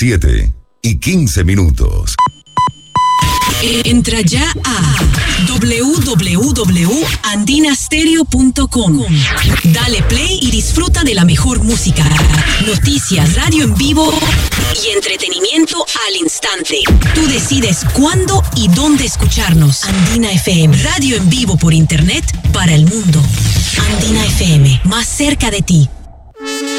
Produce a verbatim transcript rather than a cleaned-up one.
siete y quince minutos. Entra ya a doble u doble u doble u punto andina stereo punto com. Dale play y disfruta de la mejor música, noticias, radio en vivo y entretenimiento al instante. Tú decides cuándo y dónde escucharnos. Andina F M, radio en vivo por internet para el mundo. Andina F M, más cerca de ti.